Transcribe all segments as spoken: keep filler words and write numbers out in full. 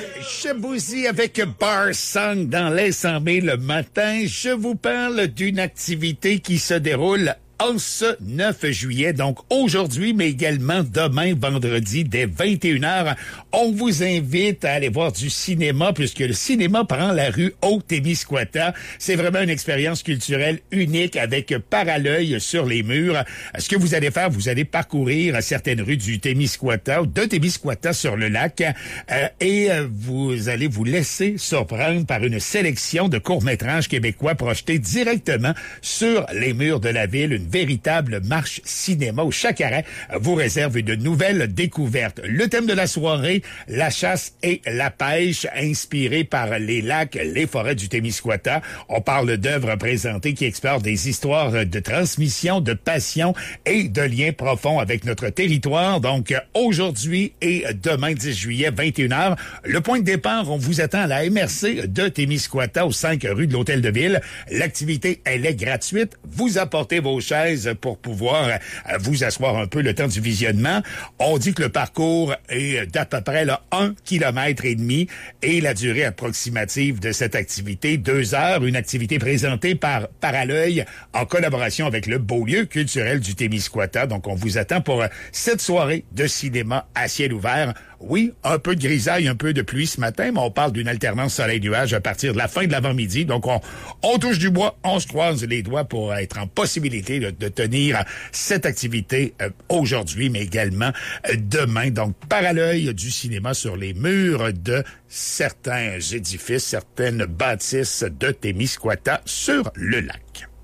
Chebouzy avec Bar Song dans les cent mille le matin. Je vous parle d'une activité qui se déroule en ce neuf juillet, donc aujourd'hui, mais également demain, vendredi, dès vingt et une heures. On vous invite à aller voir du cinéma, puisque le cinéma prend la rue Haut-Témiscouata. C'est vraiment une expérience culturelle unique avec par à l'œil sur les murs. Ce que vous allez faire, vous allez parcourir certaines rues du Témiscouata, de Témiscouata sur le lac, euh, et euh, vous allez vous laisser surprendre par une sélection de courts-métrages québécois projetés directement sur les murs de la ville. Une véritable marche cinéma où chaque arrêt vous réserve une nouvelle découverte. Le thème de la soirée, la chasse et la pêche, inspiré par les lacs, les forêts du Témiscouata. On parle d'œuvres présentées qui explorent des histoires de transmission, de passion et de liens profonds avec notre territoire. Donc, aujourd'hui et demain, dix juillet, vingt et une heures, le point de départ, on vous attend à la M R C de Témiscouata, aux cinq rue de l'Hôtel de Ville. L'activité, elle est gratuite. Vous apportez vos chaises pour pouvoir vous asseoir un peu le temps du visionnement. On dit que le parcours est d'à peu près là, un kilomètre et demi et la durée approximative de cette activité, deux heures. Une activité présentée par Par à l'œil en collaboration avec le Beaulieu culturel du Témiscouata. Donc, on vous attend pour cette soirée de cinéma à ciel ouvert. Oui, un peu de grisaille, un peu de pluie ce matin, mais on parle d'une alternance soleil-nuage à partir de la fin de l'avant-midi. Donc, on, on touche du bois, on se croise les doigts pour être en possibilité de, de tenir cette activité euh, aujourd'hui, mais également euh, demain. Donc, par à l'œil du cinéma sur les murs de certains édifices, certaines bâtisses de Témiscouata sur le lac.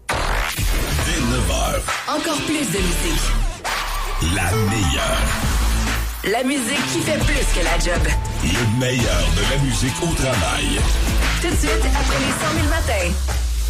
Dès neuf heures. Encore plus de musique. La meilleure. La musique qui fait plus que la job. Le meilleur de la musique au travail. Tout de suite, après les cent mille matins.